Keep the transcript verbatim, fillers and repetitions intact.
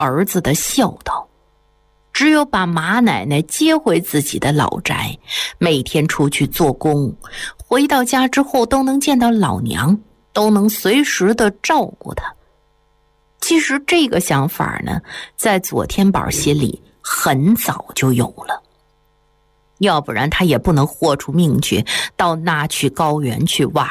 儿子的孝道。只有把马奶奶接回自己的老宅，每天出去做工，回到家之后都能见到老娘，都能随时的照顾她。其实这个想法呢，在左天宝心里很早就有了，要不然他也不能豁出命去到那曲高原去挖